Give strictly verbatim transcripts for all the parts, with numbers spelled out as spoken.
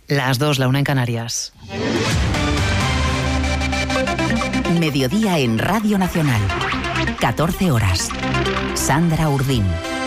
Las dos, la una en Canarias. Mediodía en Radio Nacional. catorce horas. Sandra Urdín.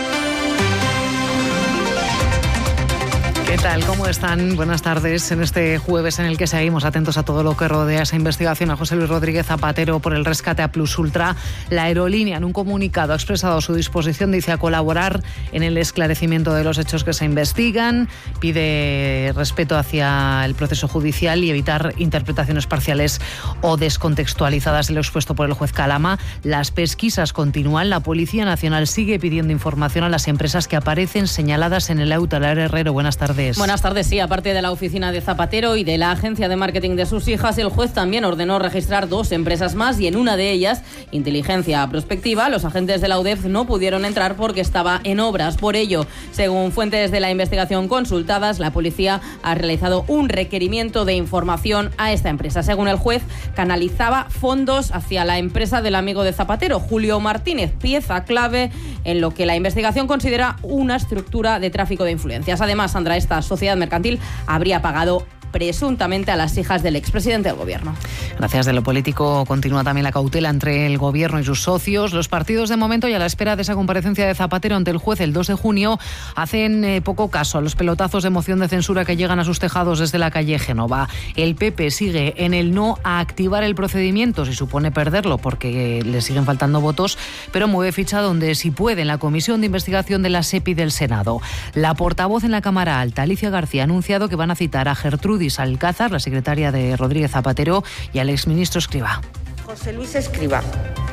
¿Qué tal? ¿Cómo están? Buenas tardes en este jueves en el que seguimos atentos a todo lo que rodea esa investigación a José Luis Rodríguez Zapatero por el rescate a Plus Ultra. La aerolínea en un comunicado ha expresado su disposición, dice, a colaborar en el esclarecimiento de los hechos que se investigan, pide respeto hacia el proceso judicial y evitar interpretaciones parciales o descontextualizadas de lo expuesto por el juez Calama. Las pesquisas continúan. La Policía Nacional sigue pidiendo información a las empresas que aparecen señaladas en el auto. Lara Herrero, buenas tardes. Buenas tardes, sí. Aparte de la oficina de Zapatero y de la agencia de marketing de sus hijas, el juez también ordenó registrar dos empresas más y en una de ellas, Inteligencia Prospectiva, los agentes de la U D E F no pudieron entrar porque estaba en obras. Por ello, según fuentes de la investigación consultadas, la policía ha realizado un requerimiento de información a esta empresa. Según el juez, canalizaba fondos hacia la empresa del amigo de Zapatero, Julio Martínez, pieza clave en lo que la investigación considera una estructura de tráfico de influencias. Además, Sandra, esta sociedad mercantil habría pagado presuntamente a las hijas del expresidente del Gobierno. Gracias. De lo político continúa también la cautela entre el Gobierno y sus socios. Los partidos, de momento, y a la espera de esa comparecencia de Zapatero ante el juez el dos de junio, hacen eh, poco caso a los pelotazos de moción de censura que llegan a sus tejados desde la calle Génova. El P P sigue en el no a activar el procedimiento, si supone perderlo porque le siguen faltando votos, pero mueve ficha donde si puede en la Comisión de Investigación de la SEPI del Senado. La portavoz en la Cámara Alta, Alicia García, ha anunciado que van a citar a Gertrudis Alcázar, la secretaria de Rodríguez Zapatero, y al exministro Escrivá. José Luis Escrivá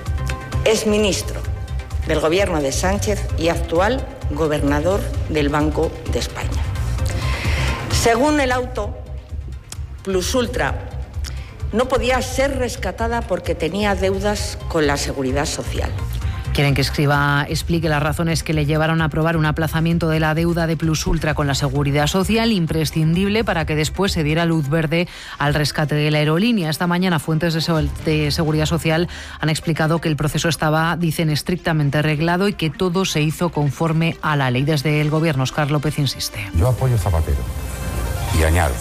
es ministro del Gobierno de Sánchez y actual gobernador del Banco de España. Según el auto, Plus Ultra no podía ser rescatada porque tenía deudas con la Seguridad Social. Quieren que Escrivá explique las razones que le llevaron a aprobar un aplazamiento de la deuda de Plus Ultra con la Seguridad Social, imprescindible para que después se diera luz verde al rescate de la aerolínea. Esta mañana fuentes de, so- de Seguridad Social han explicado que el proceso estaba, dicen, estrictamente arreglado y que todo se hizo conforme a la ley. Desde el Gobierno, Óscar López insiste. Yo apoyo a Zapatero y añado,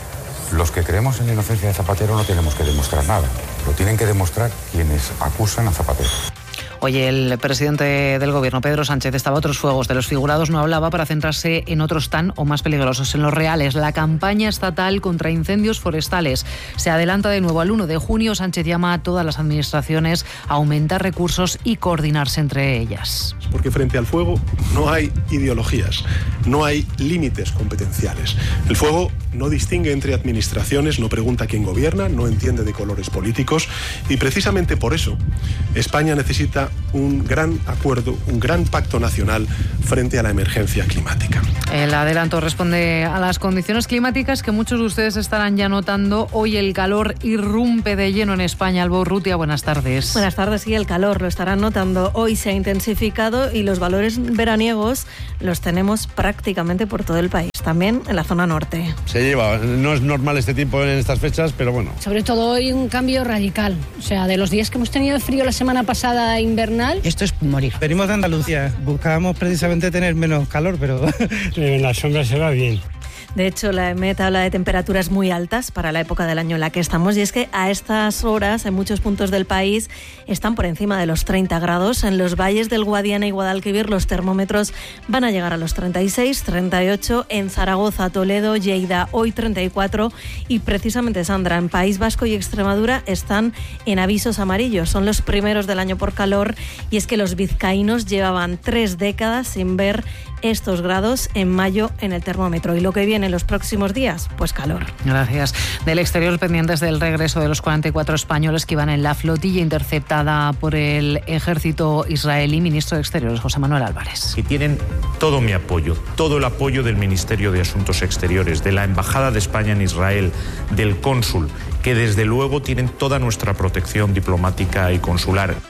los que creemos en la inocencia de Zapatero no tenemos que demostrar nada, lo tienen que demostrar quienes acusan a Zapatero. Hoy el presidente del Gobierno, Pedro Sánchez, estaba a otros fuegos. De los figurados no hablaba para centrarse en otros tan o más peligrosos, en los reales. La campaña estatal contra incendios forestales se adelanta de nuevo al uno de junio. Sánchez llama a todas las administraciones a aumentar recursos y coordinarse entre ellas. Porque frente al fuego no hay ideologías, no hay límites competenciales. El fuego no distingue entre administraciones, no pregunta quién gobierna, no entiende de colores políticos y precisamente por eso España necesita un gran acuerdo, un gran pacto nacional frente a la emergencia climática. El adelanto responde a las condiciones climáticas que muchos de ustedes estarán ya notando. Hoy el calor irrumpe de lleno en España. Alba Urrutia, buenas tardes. Buenas tardes, sí, el calor lo estarán notando. Hoy se ha intensificado y los valores veraniegos los tenemos prácticamente por todo el país, también en la zona norte. Se lleva, no es normal este tiempo en estas fechas, pero bueno. Sobre todo hoy un cambio radical, o sea, de los días que hemos tenido de frío la semana pasada invernal. Esto es morir. Venimos de Andalucía, buscábamos precisamente tener menos calor, pero en la sombra se va bien. De hecho, la EMET habla de temperaturas muy altas para la época del año en la que estamos, y es que a estas horas en muchos puntos del país están por encima de los treinta grados. En los valles del Guadiana y Guadalquivir los termómetros van a llegar a los treinta y seis, treinta y ocho, en Zaragoza, Toledo, Lleida hoy treinta y cuatro, y precisamente, Sandra, en País Vasco y Extremadura están en avisos amarillos. Son los primeros del año por calor, y es que los vizcaínos llevaban tres décadas sin ver estos grados en mayo en el termómetro. Y lo que viene en los próximos días, pues calor. Gracias. Del exterior, pendientes del regreso de los cuarenta y cuatro españoles que iban en la flotilla interceptada por el ejército israelí. Ministro de Exteriores, José Manuel Álvarez. Y tienen todo mi apoyo, todo el apoyo del Ministerio de Asuntos Exteriores, de la Embajada de España en Israel, del cónsul, que desde luego tienen toda nuestra protección diplomática y consular.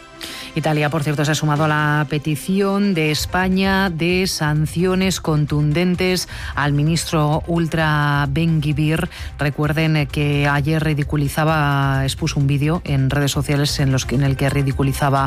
Italia, por cierto, se ha sumado a la petición de España de sanciones contundentes al ministro ultra Ben-Gvir. Recuerden que ayer ridiculizaba, expuso un vídeo en redes sociales en, los que, en el que ridiculizaba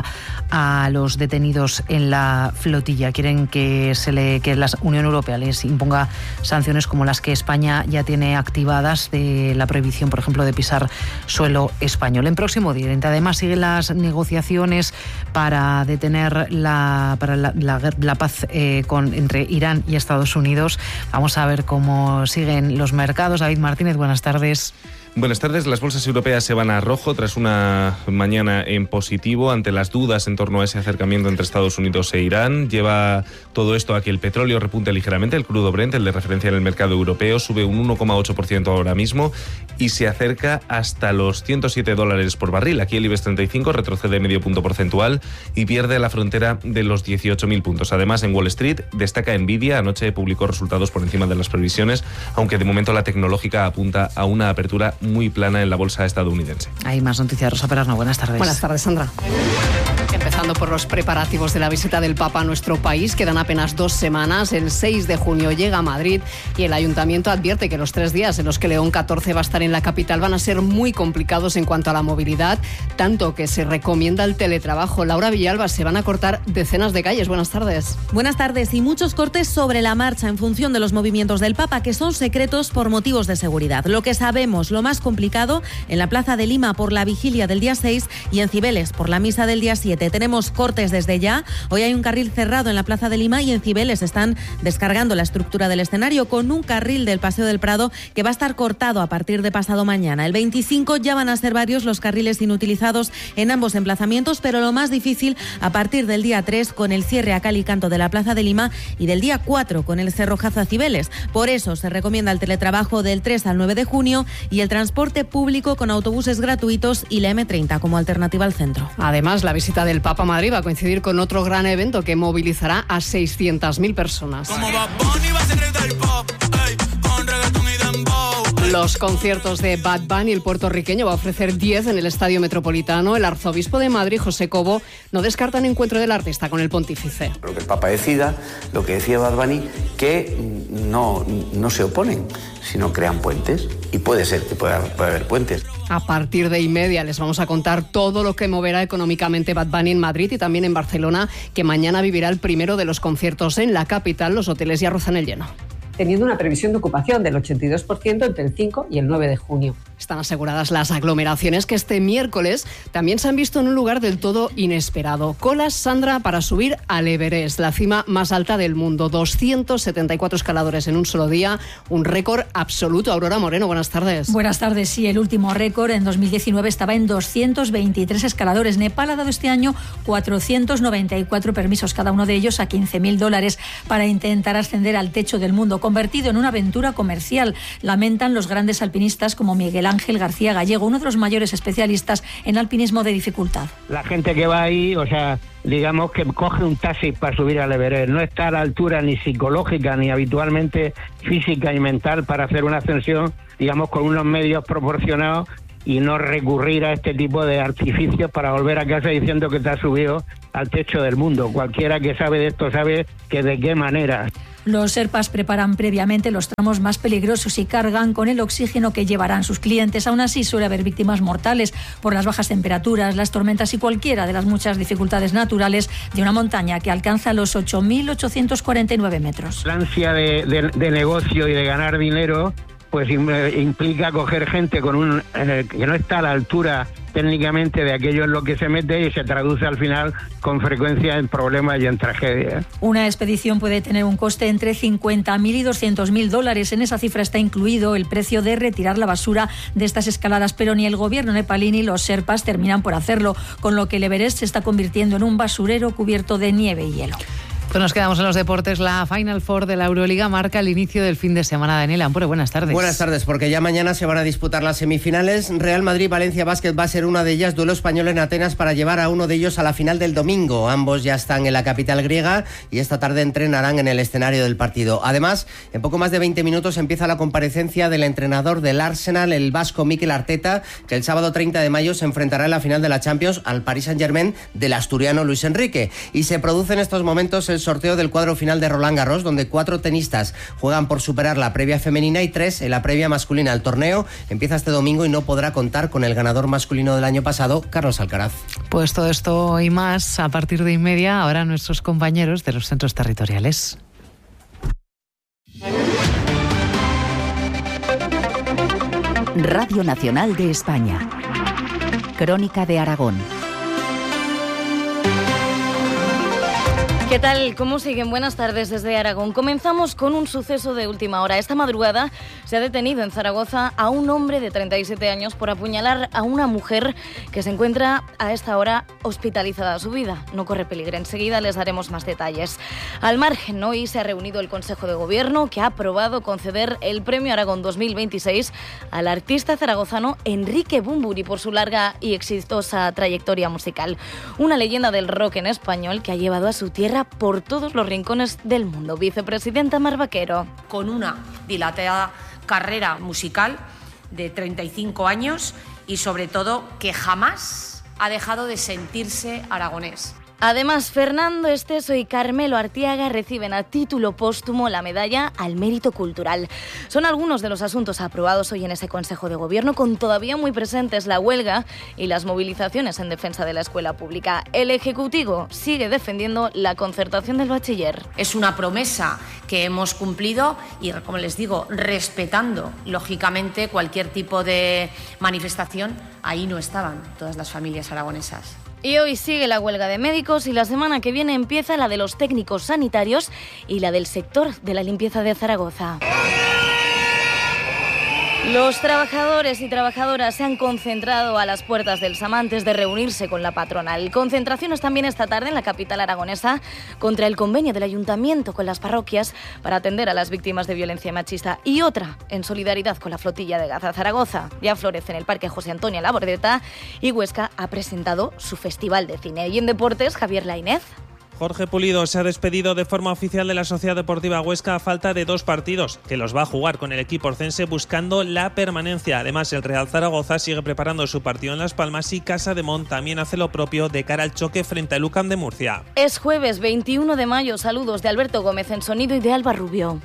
a los detenidos en la flotilla. Quieren que, se le, que la Unión Europea les imponga sanciones como las que España ya tiene activadas, de la prohibición, por ejemplo, de pisar suelo español. En Próximo Oriente, además, siguen las negociaciones para detener la, para la, la, la paz eh, con, entre Irán y Estados Unidos. Vamos a ver cómo siguen los mercados. David Martínez, buenas tardes. Buenas tardes. Las bolsas europeas se van a rojo tras una mañana en positivo ante las dudas en torno a ese acercamiento entre Estados Unidos e Irán. Lleva todo esto a que el petróleo repunte ligeramente. El crudo Brent, el de referencia en el mercado europeo, sube un uno coma ocho por ciento ahora mismo y se acerca hasta los ciento siete dólares por barril. Aquí el IBEX treinta y cinco retrocede medio punto porcentual y pierde la frontera de los dieciocho mil puntos. Además, en Wall Street destaca Nvidia. Anoche publicó resultados por encima de las previsiones, aunque de momento la tecnológica apunta a una apertura muy plana en la bolsa estadounidense. Hay más noticias. Rosa Perarno, buenas tardes. Buenas tardes, Sandra. Empezando por los preparativos de la visita del Papa a nuestro país, quedan apenas dos semanas. El seis de junio llega a Madrid y el Ayuntamiento advierte que los tres días en los que León catorce va a estar en la capital van a ser muy complicados en cuanto a la movilidad, tanto que se recomienda el teletrabajo. Laura Villalba, se van a cortar decenas de calles. Buenas tardes. Buenas tardes, y muchos cortes sobre la marcha en función de los movimientos del Papa, que son secretos por motivos de seguridad. Lo que sabemos, lo más complicado, en la Plaza de Lima por la vigilia del día seis y en Cibeles por la misa del día siete. Tenemos cortes desde ya. Hoy hay un carril cerrado en la Plaza de Lima y en Cibeles están descargando la estructura del escenario con un carril del Paseo del Prado que va a estar cortado a partir de pasado mañana. El veinticinco ya van a ser varios los carriles inutilizados en ambos emplazamientos, pero lo más difícil a partir del día tres con el cierre a cal y canto de la Plaza de Lima y del día cuatro con el cerrojazo a Cibeles. Por eso se recomienda el teletrabajo del tres al nueve de junio y el transporte público con autobuses gratuitos y la eme treinta como alternativa al centro. Además, la visita del Papa a Madrid va a coincidir con otro gran evento que movilizará a seiscientas mil personas. Los conciertos de Bad Bunny, el puertorriqueño, va a ofrecer diez en el Estadio Metropolitano. El arzobispo de Madrid, José Cobo, no descarta un encuentro del artista con el pontífice. Lo que el Papa decida, lo que decía Bad Bunny, que no, no se oponen, sino crean puentes. Y puede ser que pueda, pueda haber puentes. A partir de y media les vamos a contar todo lo que moverá económicamente Bad Bunny en Madrid y también en Barcelona, que mañana vivirá el primero de los conciertos en la capital. Los hoteles ya rozan el lleno. Teniendo una previsión de ocupación del ochenta y dos por ciento entre el cinco y el nueve de junio. Están aseguradas las aglomeraciones que este miércoles también se han visto en un lugar del todo inesperado. Colas, Sandra, para subir al Everest, la cima más alta del mundo. doscientos setenta y cuatro escaladores en un solo día, un récord absoluto. Aurora Moreno, buenas tardes. Buenas tardes, sí, el último récord en dos mil diecinueve estaba en doscientos veintitrés escaladores. Nepal ha dado este año cuatrocientos noventa y cuatro permisos, cada uno de ellos a quince mil dólares, para intentar ascender al techo del mundo, convertido en una aventura comercial. Lamentan los grandes alpinistas como Miguel Ángel García Gallego, uno de los mayores especialistas en alpinismo de dificultad. La gente que va ahí, o sea, digamos que coge un taxi para subir al Everest, no está a la altura ni psicológica ni habitualmente física y mental para hacer una ascensión, digamos, con unos medios proporcionados y no recurrir a este tipo de artificios para volver a casa diciendo que te has subido al techo del mundo. Cualquiera que sabe de esto sabe que de qué manera. Los Sherpas preparan previamente los tramos más peligrosos y cargan con el oxígeno que llevarán sus clientes. Aún así, suele haber víctimas mortales por las bajas temperaturas, las tormentas y cualquiera de las muchas dificultades naturales de una montaña que alcanza los ocho mil ochocientos cuarenta y nueve metros. La ansia de, de, de negocio y de ganar dinero pues implica coger gente con un eh, que no está a la altura técnicamente de aquello en lo que se mete y se traduce al final con frecuencia en problemas y en tragedias. Una expedición puede tener un coste entre cincuenta mil y doscientos mil dólares. En esa cifra está incluido el precio de retirar la basura de estas escaladas, pero ni el gobierno nepalí ni los Sherpas terminan por hacerlo, con lo que el Everest se está convirtiendo en un basurero cubierto de nieve y hielo. Pues nos quedamos en los deportes. La Final Four de la Euroliga marca el inicio del fin de semana. Daniel Ampure, buenas tardes. Buenas tardes, porque ya mañana se van a disputar las semifinales. Real Madrid-Valencia Basket va a ser una de ellas, duelo español en Atenas para llevar a uno de ellos a la final del domingo. Ambos ya están en la capital griega y esta tarde entrenarán en el escenario del partido. Además, en poco más de veinte minutos empieza la comparecencia del entrenador del Arsenal, el vasco Mikel Arteta, que el sábado treinta de mayo se enfrentará en la final de la Champions al Paris Saint-Germain del asturiano Luis Enrique. Y se produce en estos momentos el sorteo del cuadro final de Roland Garros, donde cuatro tenistas juegan por superar la previa femenina y tres en la previa masculina. El torneo empieza este domingo y no podrá contar con el ganador masculino del año pasado, Carlos Alcaraz. Pues todo esto y más a partir de y media, ahora nuestros compañeros de los centros territoriales. Radio Nacional de España. Crónica de Aragón. ¿Qué tal? ¿Cómo siguen? Buenas tardes desde Aragón. Comenzamos con un suceso de última hora. Esta madrugada se ha detenido en Zaragoza a un hombre de treinta y siete años por apuñalar a una mujer que se encuentra a esta hora hospitalizada. Su vida no corre peligro. Enseguida les daremos más detalles. Al margen, hoy se ha reunido el Consejo de Gobierno, que ha aprobado conceder el Premio Aragón dos mil veintiséis al artista zaragozano Enrique Bunbury por su larga y exitosa trayectoria musical. Una leyenda del rock en español que ha llevado a su tierra por todos los rincones del mundo. Vicepresidenta Mar Vaquero. Con una dilatada carrera musical de treinta y cinco años y sobre todo que jamás ha dejado de sentirse aragonés. Además, Fernando Esteso y Carmelo Artiaga reciben a título póstumo la medalla al mérito cultural. Son algunos de los asuntos aprobados hoy en ese Consejo de Gobierno, con todavía muy presentes la huelga y las movilizaciones en defensa de la escuela pública. El Ejecutivo sigue defendiendo la concertación del bachiller. Es una promesa que hemos cumplido y, como les digo, respetando, lógicamente, cualquier tipo de manifestación. Ahí no estaban todas las familias aragonesas. Y hoy sigue la huelga de médicos y la semana que viene empieza la de los técnicos sanitarios y la del sector de la limpieza de Zaragoza. Los trabajadores y trabajadoras se han concentrado a las puertas del SAM antes de reunirse con la patronal. Concentraciones también esta tarde en la capital aragonesa contra el convenio del ayuntamiento con las parroquias para atender a las víctimas de violencia machista, y otra en solidaridad con la flotilla de Gaza. Zaragoza ya florece en el Parque José Antonio Labordeta y Huesca ha presentado su festival de cine. Y en deportes, Javier Lainez. Jorge Pulido se ha despedido de forma oficial de la Sociedad Deportiva Huesca a falta de dos partidos, que los va a jugar con el equipo orcense buscando la permanencia. Además, el Real Zaragoza sigue preparando su partido en Las Palmas y Casa de Mont también hace lo propio de cara al choque frente al U C A M de Murcia. Es jueves veintiuno de mayo. Saludos de Alberto Gómez en sonido y de Alba Rubio.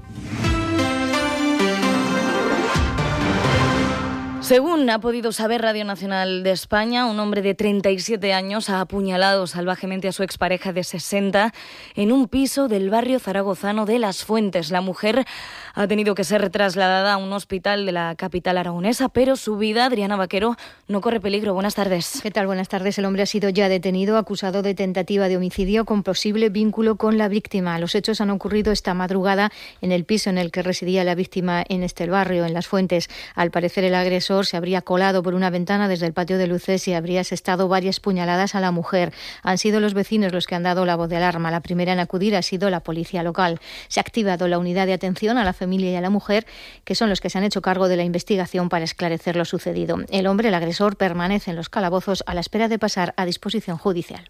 Según ha podido saber Radio Nacional de España, un hombre de treinta y siete años ha apuñalado salvajemente a su expareja de sesenta en un piso del barrio zaragozano de Las Fuentes. La mujer ha tenido que ser trasladada a un hospital de la capital aragonesa, pero su vida, Adriana Vaquero, no corre peligro. Buenas tardes. ¿Qué tal? Buenas tardes. El hombre ha sido ya detenido, acusado de tentativa de homicidio con posible vínculo con la víctima. Los hechos han ocurrido esta madrugada en el piso en el que residía la víctima en este barrio, en Las Fuentes. Al parecer, el agresor se habría colado por una ventana desde el patio de luces y habría asestado varias puñaladas a la mujer. Han sido los vecinos los que han dado la voz de alarma. La primera en acudir ha sido la policía local. Se ha activado la unidad de atención a la familia y a la mujer, que son los que se han hecho cargo de la investigación para esclarecer lo sucedido. El hombre, el agresor, permanece en los calabozos a la espera de pasar a disposición judicial.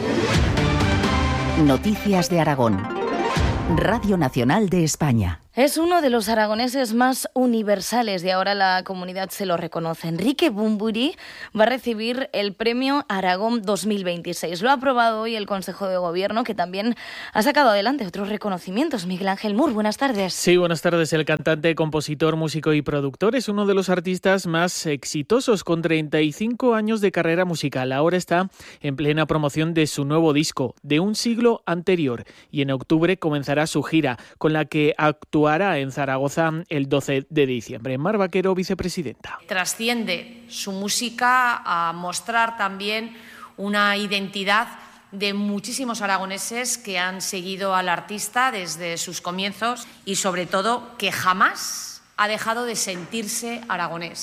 Noticias de Aragón. Radio Nacional de España. Es uno de los aragoneses más universales y ahora la comunidad se lo reconoce. Enrique Bunbury va a recibir el Premio Aragón dos mil veintiséis. Lo ha aprobado hoy el Consejo de Gobierno, que también ha sacado adelante otros reconocimientos. Miguel Ángel Mur, buenas tardes. Sí, buenas tardes. El cantante, compositor, músico y productor es uno de los artistas más exitosos con treinta y cinco años de carrera musical. Ahora está en plena promoción de su nuevo disco, De un siglo anterior, y en octubre comenzará su gira, con la que actuará en Zaragoza el doce de diciembre. Mar Vaquero, vicepresidenta. Trasciende su música a mostrar también una identidad de muchísimos aragoneses que han seguido al artista desde sus comienzos y sobre todo que jamás ha dejado de sentirse aragonés.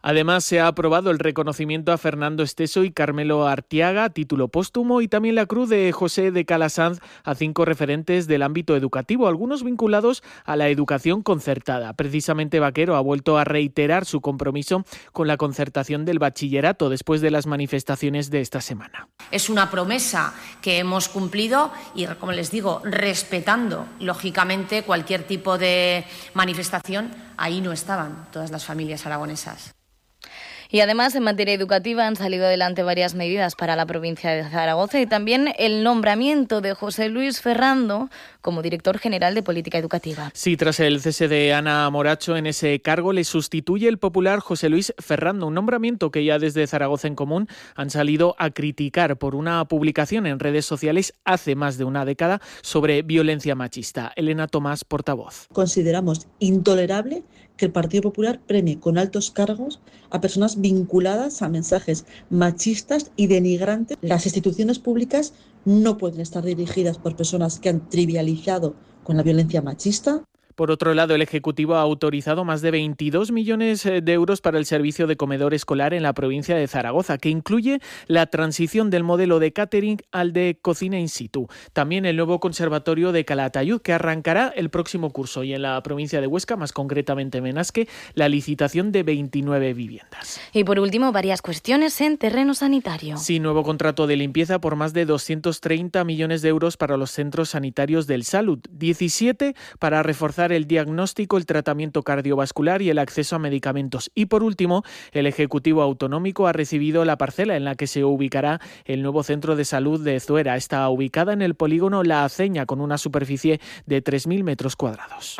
Además, se ha aprobado el reconocimiento a Fernando Esteso y Carmelo Artiaga, título póstumo, y también la cruz de José de Calasanz a cinco referentes del ámbito educativo, algunos vinculados a la educación concertada. Precisamente Vaquero ha vuelto a reiterar su compromiso con la concertación del bachillerato después de las manifestaciones de esta semana. Es una promesa que hemos cumplido y, como les digo, respetando, lógicamente, cualquier tipo de manifestación. Ahí no estaban todas las familias aragonesas. Y además, en materia educativa han salido adelante varias medidas para la provincia de Zaragoza y también el nombramiento de José Luis Ferrando como director general de Política Educativa. Sí, tras el cese de Ana Moracho en ese cargo, le sustituye el popular José Luis Ferrando, un nombramiento que ya desde Zaragoza en Común han salido a criticar por una publicación en redes sociales hace más de una década sobre violencia machista. Elena Tomás, portavoz. Consideramos intolerable que el Partido Popular premie con altos cargos a personas vinculadas a mensajes machistas y denigrantes. Las instituciones públicas no pueden estar dirigidas por personas que han trivializado con la violencia machista. Por otro lado, el Ejecutivo ha autorizado más de veintidós millones de euros para el servicio de comedor escolar en la provincia de Zaragoza, que incluye la transición del modelo de catering al de cocina in situ. También el nuevo conservatorio de Calatayud, que arrancará el próximo curso, y en la provincia de Huesca, más concretamente en Benasque, la licitación de veintinueve viviendas. Y por último, varias cuestiones en terreno sanitario. Sí, nuevo contrato de limpieza por más de doscientos treinta millones de euros para los centros sanitarios del Salud, diecisiete para reforzar el diagnóstico, el tratamiento cardiovascular y el acceso a medicamentos. Y por último, el Ejecutivo Autonómico ha recibido la parcela en la que se ubicará el nuevo centro de salud de Zuera. Está ubicada en el polígono La Aceña, con una superficie de tres mil metros cuadrados.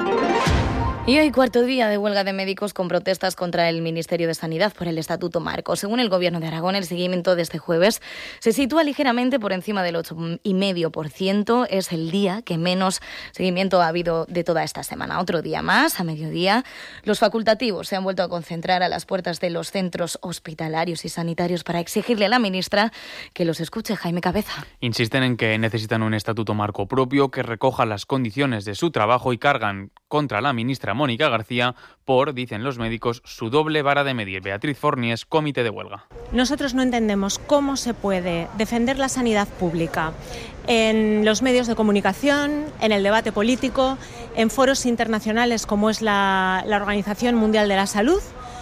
Y hoy cuarto día de huelga de médicos con protestas contra el Ministerio de Sanidad por el Estatuto Marco. Según el Gobierno de Aragón, el seguimiento de este jueves se sitúa ligeramente por encima del ocho coma cinco por ciento. Es el día que menos seguimiento ha habido de toda esta semana. Otro día más, a mediodía, los facultativos se han vuelto a concentrar a las puertas de los centros hospitalarios y sanitarios para exigirle a la ministra que los escuche. Jaime Cabeza. Insisten en que necesitan un Estatuto Marco propio que recoja las condiciones de su trabajo y cargan contra la ministra Mónica García por, dicen los médicos, su doble vara de medir. Beatriz Fornies, comité de huelga. Nosotros no entendemos cómo se puede defender la sanidad pública en los medios de comunicación, en el debate político, en foros internacionales como es la, la Organización Mundial de la Salud,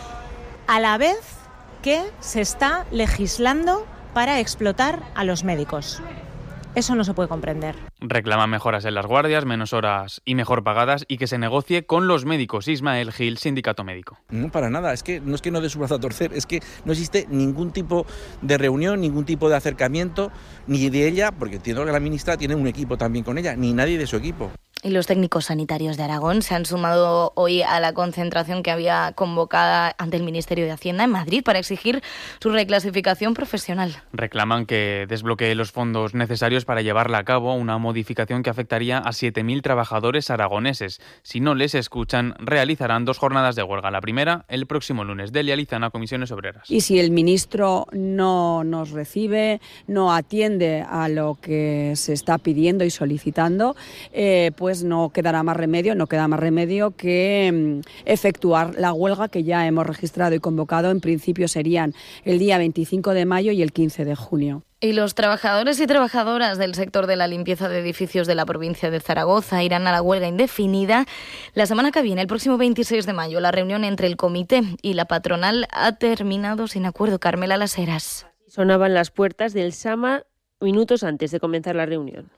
a la vez que se está legislando para explotar a los médicos. Eso no se puede comprender. Reclaman mejoras en las guardias, menos horas y mejor pagadas, y que se negocie con los médicos. Ismael Gil, sindicato médico. No, para nada. Es que no es que no dé su brazo a torcer, es que no existe ningún tipo de reunión, ningún tipo de acercamiento, ni de ella, porque entiendo que la ministra tiene un equipo también con ella, ni nadie de su equipo. Y los técnicos sanitarios de Aragón se han sumado hoy a la concentración que había convocada ante el Ministerio de Hacienda en Madrid para exigir su reclasificación profesional. Reclaman que desbloquee los fondos necesarios para llevarla a cabo, una modificación que afectaría a siete mil trabajadores aragoneses. Si no les escuchan, realizarán dos jornadas de huelga. La primera, el próximo lunes. Delia Lizana, Comisiones Obreras. Y si el ministro no nos recibe, no atiende a lo que se está pidiendo y solicitando, eh, pues pues no quedará más remedio, no queda más remedio que efectuar la huelga que ya hemos registrado y convocado. En principio serían el día veinticinco de mayo y el quince de junio. Y los trabajadores y trabajadoras del sector de la limpieza de edificios de la provincia de Zaragoza irán a la huelga indefinida la semana que viene, el próximo veintiséis de mayo. La reunión entre el comité y la patronal ha terminado sin acuerdo. Carmela Las Heras. Sonaban las puertas del SAMA minutos antes de comenzar la reunión.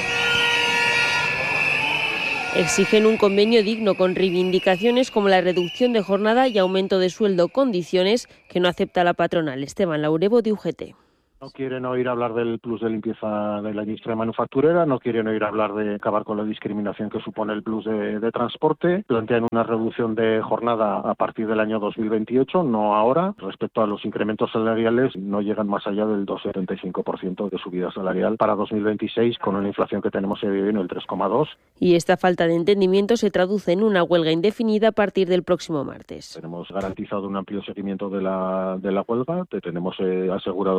Exigen un convenio digno con reivindicaciones como la reducción de jornada y aumento de sueldo, condiciones que no acepta la patronal. Esteban Laurebo, de U G T. No quieren oír hablar del plus de limpieza de la industria manufacturera, no quieren oír hablar de acabar con la discriminación que supone el plus de, de transporte, plantean una reducción de jornada a partir del año dos mil veintiocho, no ahora. Respecto a los incrementos salariales, no llegan más allá del dos coma setenta y cinco por ciento de subida salarial para dos mil veintiséis, con una inflación que tenemos hoy en el tres coma dos. Y esta falta de entendimiento se traduce en una huelga indefinida a partir del próximo martes. Tenemos garantizado un amplio seguimiento de la, de la huelga, tenemos eh, asegurado también que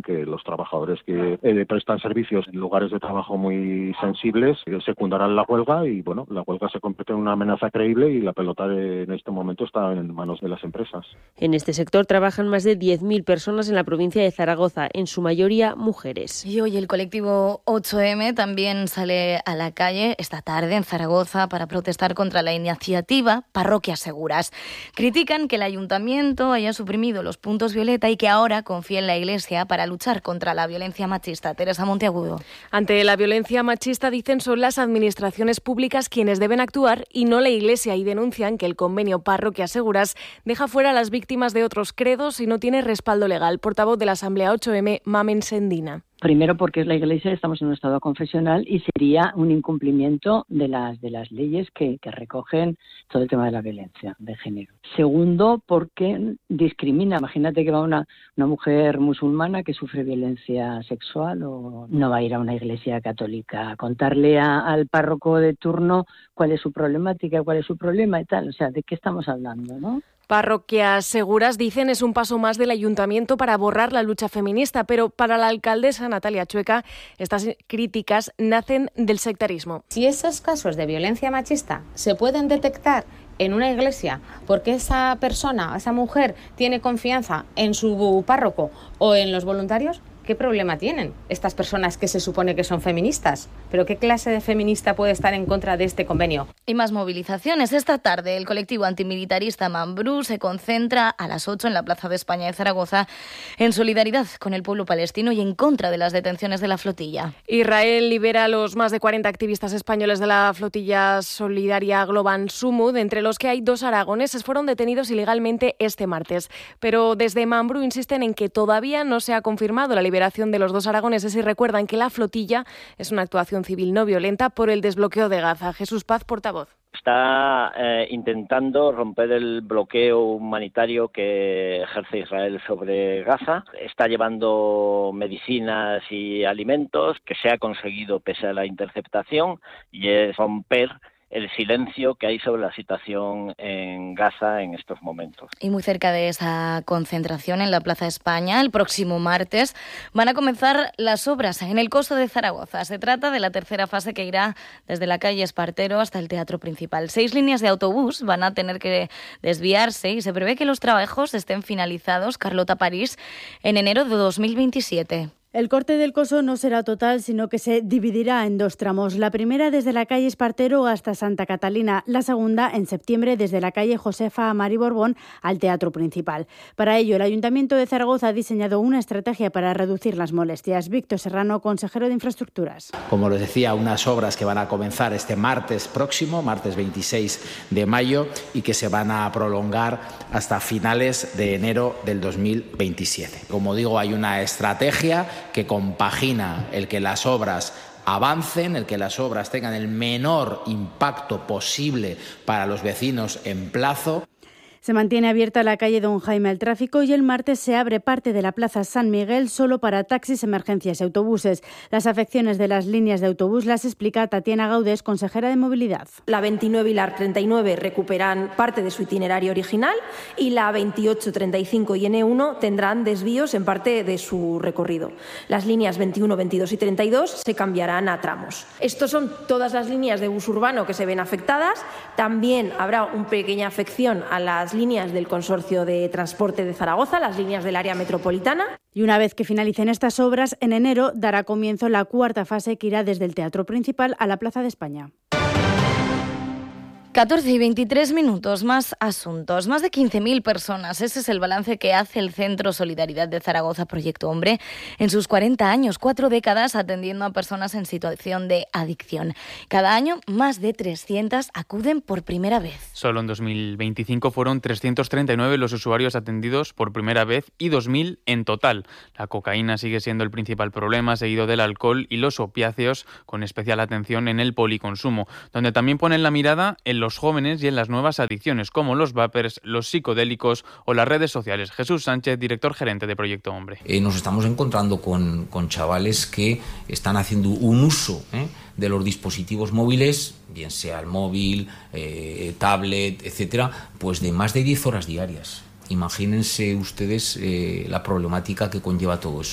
que los trabajadores que eh, prestan servicios en lugares de trabajo muy sensibles eh, secundarán la huelga y bueno, la huelga se convierte en una amenaza creíble y la pelota de, en este momento está en manos de las empresas. En este sector trabajan más de diez mil personas en la provincia de Zaragoza, en su mayoría mujeres. Y hoy el colectivo ocho eme también sale a la calle esta tarde en Zaragoza para protestar contra la iniciativa Parroquias Seguras. Critican que el ayuntamiento haya suprimido los puntos violeta y que ahora confía en la Iglesia para luchar contra la violencia machista. Teresa Monteagudo. Ante la violencia machista, dicen, son las administraciones públicas quienes deben actuar y no la Iglesia, y denuncian que el convenio Parroquias Seguras deja fuera a las víctimas de otros credos y no tiene respaldo legal. Portavoz de la Asamblea ocho eme, Mamen Sendina. Primero, porque es la Iglesia, estamos en un estado confesional y sería un incumplimiento de las de las leyes que, que recogen todo el tema de la violencia de género. Segundo, porque discrimina. Imagínate que va una, una mujer musulmana que sufre violencia sexual o no va a ir a una iglesia católica a contarle a, al párroco de turno cuál es su problemática, cuál es su problema y tal. O sea, ¿de qué estamos hablando, no? Parroquias Seguras, dicen, es un paso más del ayuntamiento para borrar la lucha feminista, pero para la alcaldesa Natalia Chueca estas críticas nacen del sectarismo. Si esos casos de violencia machista se pueden detectar en una iglesia porque esa persona, esa mujer, tiene confianza en su párroco o en los voluntarios, ¿qué problema tienen estas personas que se supone que son feministas? ¿Pero qué clase de feminista puede estar en contra de este convenio? Y más movilizaciones. Esta tarde el colectivo antimilitarista Mambrú se concentra a las ocho en la Plaza de España de Zaragoza en solidaridad con el pueblo palestino y en contra de las detenciones de la flotilla. Israel libera a los más de cuarenta activistas españoles de la flotilla solidaria Globan Sumud, entre los que hay dos aragoneses. Fueron detenidos ilegalmente este martes. Pero desde Mambrú insisten en que todavía no se ha confirmado la liberación de los dos aragoneses y recuerdan que la flotilla es una actuación civil no violenta por el desbloqueo de Gaza. Jesús Paz, portavoz. Está eh, intentando romper el bloqueo humanitario que ejerce Israel sobre Gaza. Está llevando medicinas y alimentos que se ha conseguido pese a la interceptación y es romper el silencio que hay sobre la situación en Gaza en estos momentos. Y muy cerca de esa concentración en la Plaza España, el próximo martes, van a comenzar las obras en el Coso de Zaragoza. Se trata de la tercera fase que irá desde la calle Espartero hasta el Teatro Principal. Seis líneas de autobús van a tener que desviarse y se prevé que los trabajos estén finalizados, Carlota París, en enero de dos mil veintisiete. El corte del Coso no será total, sino que se dividirá en dos tramos. La primera desde la calle Espartero hasta Santa Catalina, la segunda en septiembre desde la calle Josefa Amari Borbón al Teatro Principal. Para ello, el Ayuntamiento de Zaragoza ha diseñado una estrategia para reducir las molestias. Víctor Serrano, consejero de Infraestructuras. Como les decía, unas obras que van a comenzar este martes próximo, martes veintiséis de mayo, y que se van a prolongar hasta finales de enero del dos mil veintisiete. Como digo, hay una estrategia que compagina el que las obras avancen, el que las obras tengan el menor impacto posible para los vecinos en plazo. Se mantiene abierta la calle Don Jaime al tráfico y el martes se abre parte de la Plaza San Miguel solo para taxis, emergencias y autobuses. Las afecciones de las líneas de autobús las explica Tatiana Gaudés, consejera de Movilidad. La veintinueve y la treinta y nueve recuperan parte de su itinerario original y la veintiocho, treinta y cinco y ene uno tendrán desvíos en parte de su recorrido. Las líneas veintiuno, veintidós y treinta y dos se cambiarán a tramos. Estas son todas las líneas de bus urbano que se ven afectadas. También habrá una pequeña afección a las líneas del Consorcio de Transporte de Zaragoza, las líneas del área metropolitana. Y una vez que finalicen estas obras, en enero dará comienzo la cuarta fase que irá desde el Teatro Principal a la Plaza de España. catorce y veintitrés minutos, más asuntos. Más de quince mil personas. Ese es el balance que hace el Centro Solidaridad de Zaragoza, Proyecto Hombre, en sus cuarenta años, cuatro décadas atendiendo a personas en situación de adicción. Cada año, más de trescientas acuden por primera vez. Solo en dos mil veinticinco fueron trescientos treinta y nueve los usuarios atendidos por primera vez y dos mil en total. La cocaína sigue siendo el principal problema, seguido del alcohol y los opiáceos, con especial atención en el policonsumo, donde también ponen la mirada en los jóvenes y en las nuevas adicciones como los vapers, los psicodélicos o las redes sociales. Jesús Sánchez, director gerente de Proyecto Hombre. Eh, nos estamos encontrando con, con chavales que están haciendo un uso ¿eh? de los dispositivos móviles, bien sea el móvil, eh, tablet, etcétera, pues de más de diez horas diarias. Imagínense ustedes eh, la problemática que conlleva todo eso, ¿no?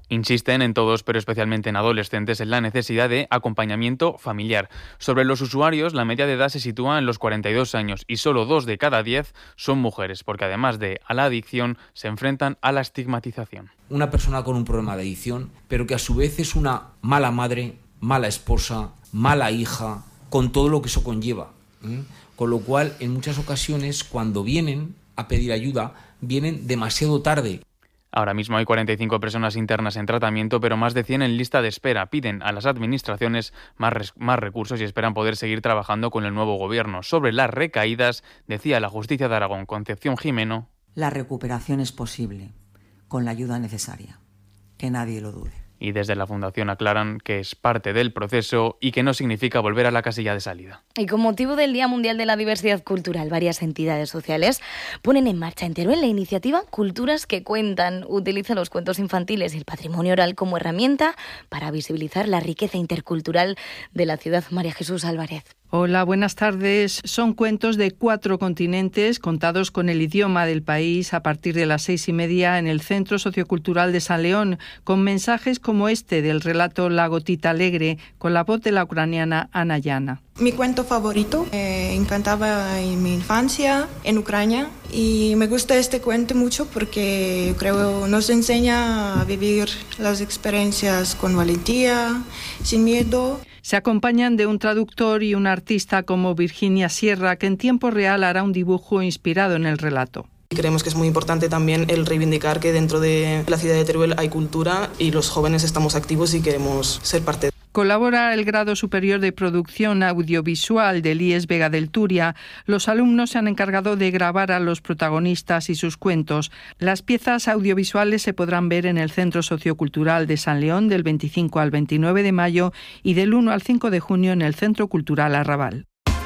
Insisten en todos, pero especialmente en adolescentes, en la necesidad de acompañamiento familiar. Sobre los usuarios, la media de edad se sitúa en los cuarenta y dos años y solo dos de cada diez son mujeres, porque además de a la adicción, se enfrentan a la estigmatización. Una persona con un problema de adicción, pero que a su vez es una mala madre, mala esposa, mala hija, con todo lo que eso conlleva. ¿eh? Con lo cual, en muchas ocasiones, cuando vienen a pedir ayuda, vienen demasiado tarde. Ahora mismo hay cuarenta y cinco personas internas en tratamiento, pero más de cien en lista de espera. Piden a las administraciones más, res- más recursos y esperan poder seguir trabajando con el nuevo gobierno. Sobre las recaídas, decía la Justicia de Aragón, Concepción Jimeno. La recuperación es posible, con la ayuda necesaria. Que nadie lo dude. Y desde la Fundación aclaran que es parte del proceso y que no significa volver a la casilla de salida. Y con motivo del Día Mundial de la Diversidad Cultural, varias entidades sociales ponen en marcha en Teruel la iniciativa Culturas que Cuentan. Utiliza los cuentos infantiles y el patrimonio oral como herramienta para visibilizar la riqueza intercultural de la ciudad. María Jesús Álvarez. Hola, buenas tardes. Son cuentos de cuatro continentes contados con el idioma del país a partir de las seis y media en el Centro Sociocultural de San León, con mensajes como este del relato La Gotita Alegre, con la voz de la ucraniana Ana Yana. Mi cuento favorito me encantaba en mi infancia en Ucrania y me gusta este cuento mucho porque creo nos enseña a vivir las experiencias con valentía, sin miedo. Se acompañan de un traductor y un artista como Virginia Sierra, que en tiempo real hará un dibujo inspirado en el relato. Creemos que es muy importante también el reivindicar que dentro de la ciudad de Teruel hay cultura y los jóvenes estamos activos y queremos ser parte. Colabora el Grado Superior de Producción Audiovisual del I E S Vega del Turia. Los alumnos se han encargado de grabar a los protagonistas y sus cuentos. Las piezas audiovisuales se podrán ver en el Centro Sociocultural de San León del veinticinco al veintinueve de mayo y del uno al cinco de junio en el Centro Cultural Arrabal.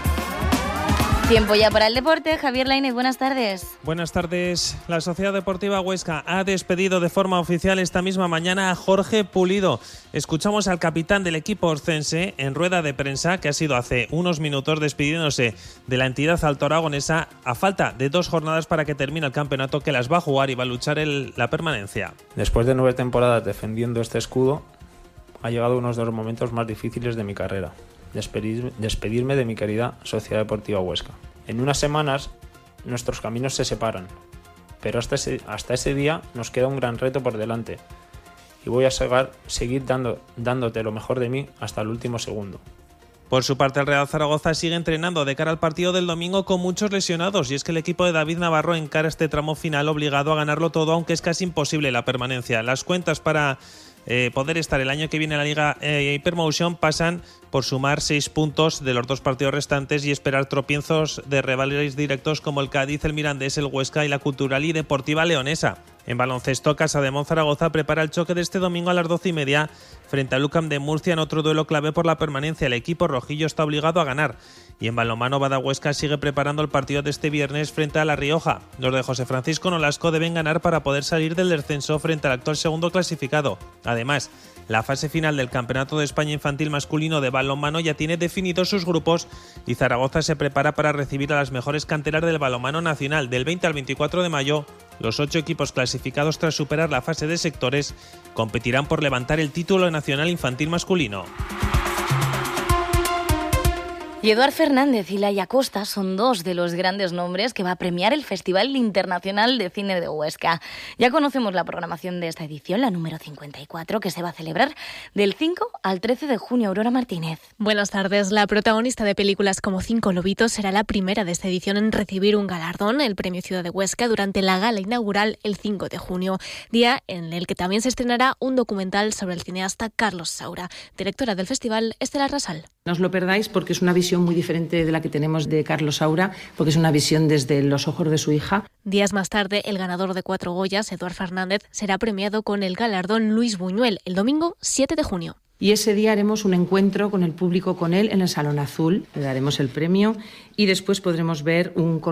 Tiempo ya para el deporte. Javier Lainez, buenas tardes. Buenas tardes. La Sociedad Deportiva Huesca ha despedido de forma oficial esta misma mañana a Jorge Pulido. Escuchamos al capitán del equipo oscense en rueda de prensa, que ha sido hace unos minutos, despidiéndose de la entidad altoaragonesa a falta de dos jornadas para que termine el campeonato, que las va a jugar y va a luchar el, la permanencia. Después de nueve temporadas defendiendo este escudo, ha llegado uno de los momentos más difíciles de mi carrera. Despedir, despedirme de mi querida Sociedad Deportiva Huesca. En unas semanas nuestros caminos se separan, pero hasta ese, hasta ese día nos queda un gran reto por delante y voy a seguir, seguir dando, dándote lo mejor de mí hasta el último segundo. Por su parte, el Real Zaragoza sigue entrenando de cara al partido del domingo con muchos lesionados, y es que el equipo de David Navarro encara este tramo final obligado a ganarlo todo, aunque es casi imposible la permanencia. Las cuentas para eh, poder estar el año que viene en la Liga eh, Hypermotion pasan por sumar seis puntos de los dos partidos restantes y esperar tropiezos de rivales directos como el Cádiz, el Mirandés, el Huesca y la Cultural y Deportiva Leonesa. En baloncesto, Casademont Zaragoza prepara el choque de este domingo a las doce y media frente al UCAM de Murcia en otro duelo clave por la permanencia. El equipo rojillo está obligado a ganar. Y en balonmano, Bada Huesca sigue preparando el partido de este viernes frente a La Rioja. Los de José Francisco Nolasco deben ganar para poder salir del descenso frente al actual segundo clasificado. Además, la fase final del Campeonato de España Infantil Masculino de balonmano ya tiene definidos sus grupos y Zaragoza se prepara para recibir a las mejores canteras del balonmano nacional. Del veinte al veinticuatro de mayo, los ocho equipos clasificados tras superar la fase de sectores competirán por levantar el título nacional infantil masculino. Y Eduard Fernández y Laia Costa son dos de los grandes nombres que va a premiar el Festival Internacional de Cine de Huesca. Ya conocemos la programación de esta edición, la número cincuenta y cuatro, que se va a celebrar del cinco al trece de junio. Aurora Martínez. Buenas tardes. La protagonista de películas como Cinco Lobitos será la primera de esta edición en recibir un galardón, el Premio Ciudad de Huesca, durante la gala inaugural el cinco de junio, día en el que también se estrenará un documental sobre el cineasta Carlos Saura. Directora del festival, Estela Rasal. No os lo perdáis porque es una visión muy diferente de la que tenemos de Carlos Saura, porque es una visión desde los ojos de su hija. Días más tarde, el ganador de cuatro Goyas, Eduard Fernández, será premiado con el galardón Luis Buñuel el domingo siete de junio. Y ese día haremos un encuentro con el público, con él, en el Salón Azul. Le daremos el premio y después podremos ver un